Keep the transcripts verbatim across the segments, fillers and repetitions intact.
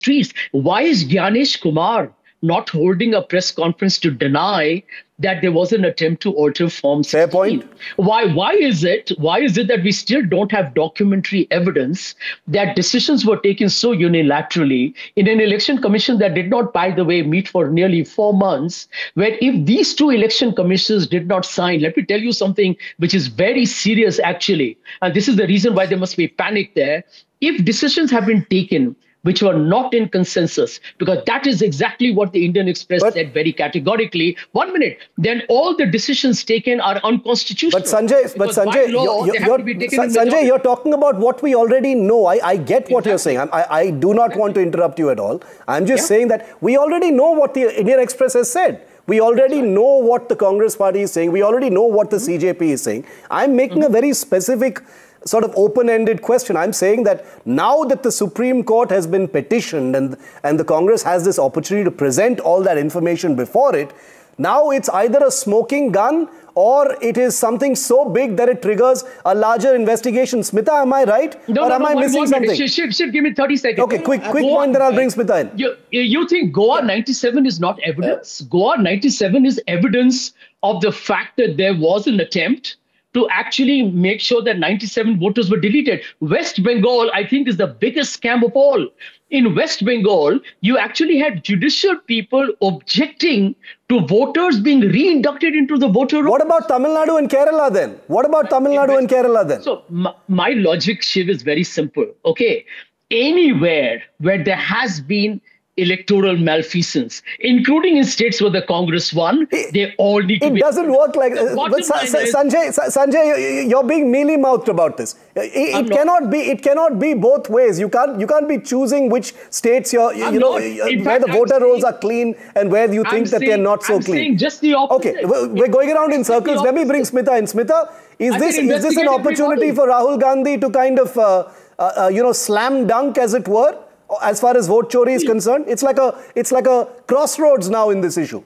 streets. Why is Gyanesh Kumar not holding a press conference to deny that there was an attempt to alter Form Fair point. sixteen? Why, why is it, why is it that we still don't have documentary evidence that decisions were taken so unilaterally in an election commission that did not, by the way, meet for nearly four months, where if these two election commissioners did not sign, let me tell you something which is very serious actually, and this is the reason why there must be panic there. If decisions have been taken which were not in consensus, because that is exactly what the Indian Express but, said very categorically. One minute, then all the decisions taken are unconstitutional. But Sanjay, but Sanjay, law, you're, you're, you're, Sanjay, you're talking about what we already know. I, I get what exactly. you're saying. I, I do not exactly. want to interrupt you at all. I'm just yeah. saying that we already know what the Indian Express has said. We already know what the Congress party is saying. We already know what the mm-hmm. C J P is saying. I'm making mm-hmm. a very specific sort of open-ended question. I'm saying that now that the Supreme Court has been petitioned and, and the Congress has this opportunity to present all that information before it, now it's either a smoking gun or it is something so big that it triggers a larger investigation. Smita, am I right? No, or no, am no, I one, missing one something? Should, should, should give me thirty seconds. Okay, quick, quick Goa, point, then I'll bring Smita in. You, you think Goa ninety-seven is not evidence? Goa ninety-seven is evidence of the fact that there was an attempt to actually make sure that ninety-seven voters were deleted. West Bengal, I think, is the biggest scam of all. In West Bengal, you actually had judicial people objecting to voters being re-inducted into the voter roll. What about Tamil Nadu and Kerala then? What about Tamil Nadu and Kerala then? So my, my logic, Shiv, is very simple. Okay, anywhere where there has been electoral malfeasance, including in states where the Congress won, they all need to it be... It doesn't work like... Uh, but Sa Sa Sanjay, Sa Sanjay, you're being mealy-mouthed about this. It, it cannot be. It cannot be both ways. You can't. You can't be choosing which states you're, you, you know, where fact, the voter I'm rolls saying, are clean and where you think I'm that saying, they're not so I'm clean. Saying just the opposite. Okay, we're going around in circles. Let me bring Smita in. Smita, is I this is this an opportunity everybody. for Rahul Gandhi to kind of uh, uh, uh, you know slam dunk, as it were? As far as vote chori is concerned, it's like a it's like a crossroads now in this issue.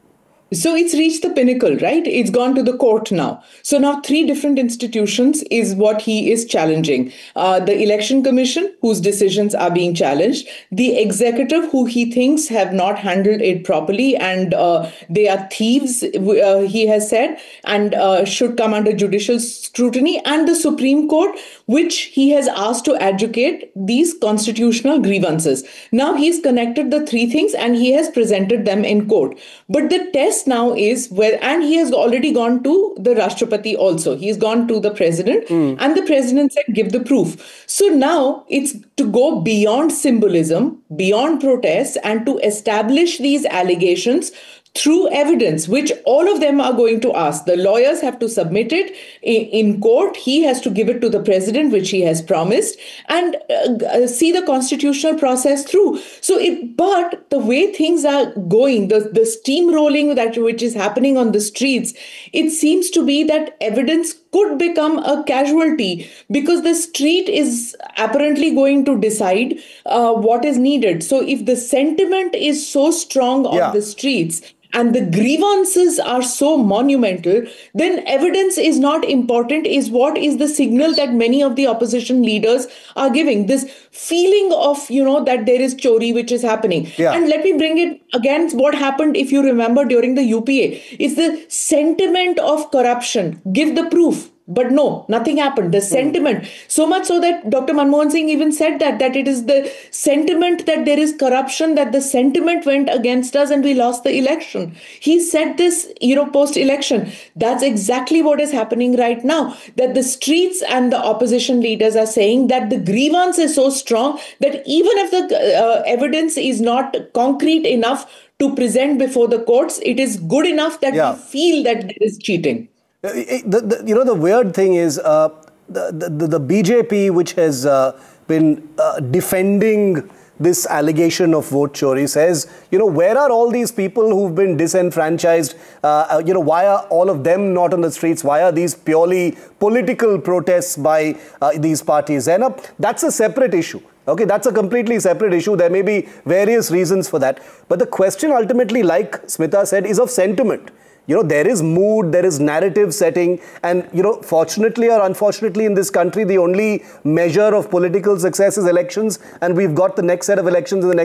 So it's reached the pinnacle, right? It's gone to the court now. So now three different institutions is what he is challenging. Uh, the Election Commission, whose decisions are being challenged. The executive, who he thinks have not handled it properly and uh, they are thieves, uh, he has said, and uh, should come under judicial scrutiny. And the Supreme Court, which he has asked to adjudicate these constitutional grievances. Now he's connected the three things and he has presented them in court. But the test now is where, and he has already gone to the Rashtrapati also. He's gone to the president mm. and the president said, give the proof. So now it's to go beyond symbolism, beyond protests, and to establish these allegations through evidence, which all of them are going to ask. The lawyers have to submit it in court. He has to give it to the president, which he has promised, and uh, see the constitutional process through. So, it, but the way things are going, the, the steamrolling that which is happening on the streets, it seems to be that evidence could become a casualty because the street is apparently going to decide uh, what is needed. So, if the sentiment is so strong on yeah. the streets, and the grievances are so monumental, then evidence is not important, is what is the signal that many of the opposition leaders are giving. This feeling of, you know, that there is chori which is happening. Yeah. And let me bring it again, what happened, if you remember, during the U P A, is the sentiment of corruption. Give the proof. But no, nothing happened. The sentiment, mm. so much so that Doctor Manmohan Singh even said that, that it is the sentiment that there is corruption, that the sentiment went against us and we lost the election. He said this, you know, post-election. That's exactly what is happening right now, that the streets and the opposition leaders are saying that the grievance is so strong that even if the uh, evidence is not concrete enough to present before the courts, it is good enough that yeah. we feel that there is cheating. The, the, you know, the weird thing is uh, the, the, the B J P, which has uh, been uh, defending this allegation of vote chori, says, you know, where are all these people who've been disenfranchised? Uh, you know, why are all of them not on the streets? Why are these purely political protests by uh, these parties? And uh, that's a separate issue. Okay, that's a completely separate issue. There may be various reasons for that. But the question ultimately, like Smita said, is of sentiment. You know, there is mood, there is narrative setting. And, you know, fortunately or unfortunately in this country, the only measure of political success is elections. And we've got the next set of elections in the next